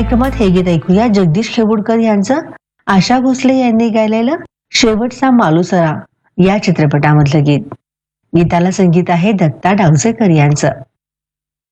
कार्यक्रमात हे गीत ऐकूया जगदीश खेवुडकर यांचं आशा भोसले यांनी गायलेलं शेवटचा मालुसरा या चित्रपटामधलं गीत. गीताला संगीत आहे दत्ता डावजेकर यांचं.